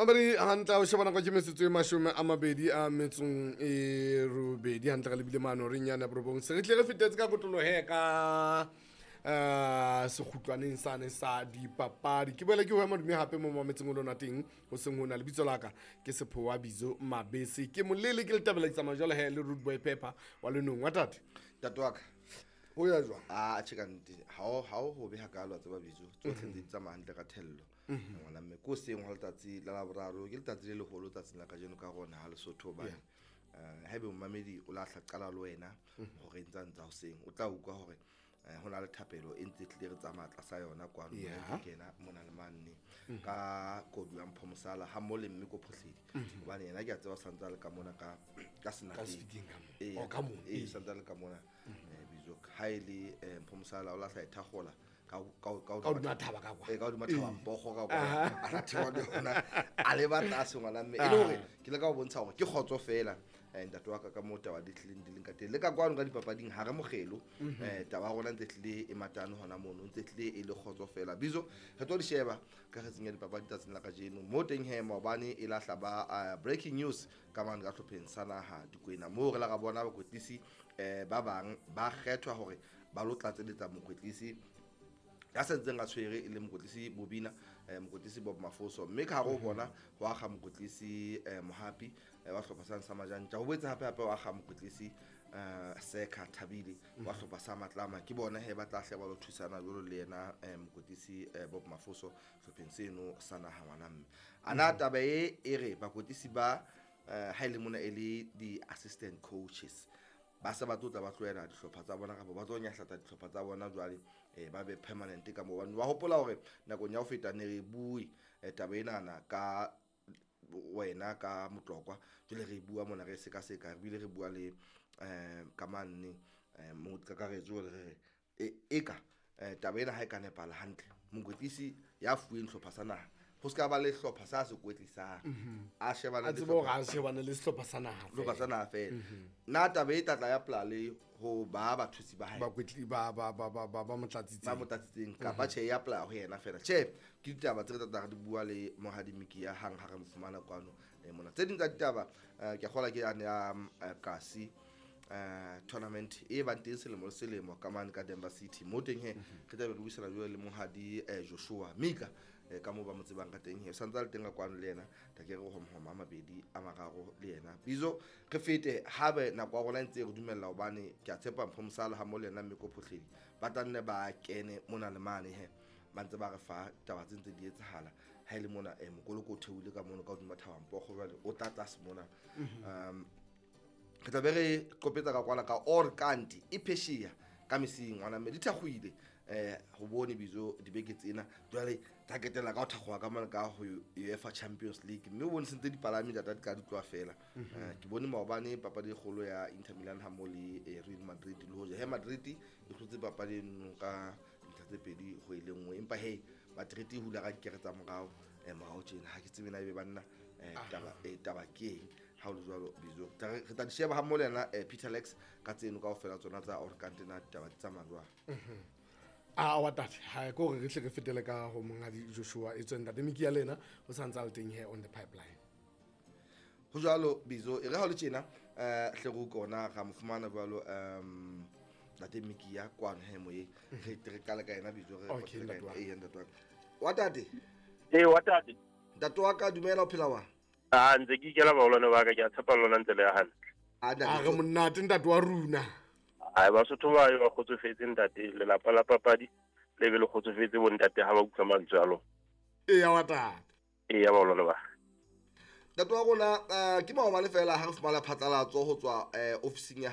Mabari hantla o shebana go ke metsotso e mashome a mabedi a metsong e robedi hantla ka lebile mano re nyana probong se re tle re fetetse ka kotolo he ka se khutlwaneng sane sa dipapadi ke boela ke ho madume hape mo mametseng o lona teng ho seng hona le bitso laka ke Sephowa Bizo Mabese ke molele ke le tabela ke tsamaya jwale he le Rude Boy Pepper wa lenong wa tate Tatwaka ho ya jwa tjeka nnete ha ho be hakalo tsa Bizo tsohle di tsamaya hantle ka thello ngwana mme ko seng ho letsatsi la laboraro ke letsatsi le leholo tsatsing la kajeno ka rona ha Lesotho ba haebe mmamedi o la hlaqala le wena hore ntsa ho seng o tla utlwa hore hona le thapelo e ntse tle re tsamaya tlasa yona kwano ke kena mona le manne ka kodu ya Mphomosala ha mo le mme ko phohledi hobane yena ke a tseba santsa le ka mona ka sena ka mo santsa le ka mona Bizo haile Mphomosala o la sa ithagola ka hodima thaba ka kwa ka hodima thaba mpogo ka kwa a rathewa le hona a le batla se ngwana mme e le hore ke le ka go bontsha hore ke khotso fela ntate wa ka mo taba di tlileng dileng ka teng le ka kwano ka dipapading ha re mogelo taba rona ntse tlile e matano hona mono ntse tlile e le khotso fela Bizo re tlo di sheba ka re tsenya dipapadi tsa tsena ka jeno mo teng he maobane e la hlaba breaking news ka mane ka hlopheng sana ha dikwena mo re la ga bona bakwetlisi ba bang ba kgethwa hore ba lo tlatseletsa mokwetlisi ya sentseng a tshwere e le mokwetlisi Bobina mokwetlisi Bob Mafoso mme ka go bona ho aga mokwetlisi Mohapi wa hlopha sa Samajanja ho botse hape wa aga mokwetlisi Seka Thabile wa hlopha sa Matlama ke bona he ba tla hle ba lo thusana jolo le yena mokwetlisi Bob Mafoso hlopheng seno sana ha ngwana mme ana taba e re bakwetlisi ba ha ile mona ele di assistant coaches ba se ba tlotla ba tloela dihlopha tsa bona ka ba tlo nyahlata dihlopha tsa bona jwale ba be permanent ka mo wa hopola hore nako nya ho feta ne re bui taba enana ka wena ka Motlokwa jwale re bua mona re seka re bile re bua le ka manne mo ka re jo re eka taba ena ha e ka nepala hantle mokwetlisi ya fueng hlopha sana ho ska ba le hlopha sa se kwetlisang a shebana le shebana le sehlopha sa naha fela na taba e tlatla ya plale ho ba thusi ba hae ba kwetli ba motlatsitseng ka ba che ya pla ho yena fela che ke ditaba tse tla di bua le Mohadimiki ya hang ha re mfumana kwano mona tse ding tsa ditaba ke gola ke ya kasi tournament e ba teng selemo ka mane ka Denver City mo teng he re tla be re buisana le Mohadi Joshua Mika ka mo ba motsebang ka teng he santsa le teng ka kwano le yena ta ke re ho mama mabedi a mararo le yena Bizo re fete habe na kwa rona ntse re dumella hobane ke a tshepa Mphomosala ha mo le yena mme ko phohledi ba tanne ba kene mona le mane he ba ntse ba re fa taba tse di etsahala ha ile mona mokoloko theule ka mona ka hodima thaba mpogo jwale o tlatla se mona re tla be re qopetsa ka kwana ka Orkanti Ipeshia ka mesing ngwana mme di thagwile ho bone Bizo dibeke tsena jwale ta ketela ka ho thagwa ka mane ka ho UEFA Champions League mme o bone sentse di palami data di ka di tloa fela ke bone maobane papadi e kgolo ya Inter Milan ha mo le Real Madrid le hoja he Madrid e hlotse papadi eno ka tse pedi ho ile nngwe empa he Madrid e hula ka dikere tsa morao tjena ha ke tsebe na e be banna taba ke ha o jwalo Bizo re tla di sheba ha mo le yena Peter Lex ka tseno ka ofela tsona tsa Orkanti na taba tsa malwa wa tate ha go re tle re fetele ka ho Mongadi Joshua e tsweng tate Miki ya lena o santsa le teng here on the pipeline ho jwalo Bizo e re ha le tjena hle go kona ga mofumana jwalo tate Miki ya kwano he mo e re kala ka yena Bizo re wa tate wa tate ntate wa ka dumela o phela wa ntse ke ikela baolwane ba ka ke a tshepa lona ntse le ya hantle a re monnate ntate wa runa Basotho ba yo ba kgotsofetse ntate le lapa la papadi le be le kgotsofetse bo ntate ha ba utlwa mantswe a lona ya wa tate ya baolwane ba ntate wa rona ke maobane fela ha re fumana phatlalatso ho tswa ofising ya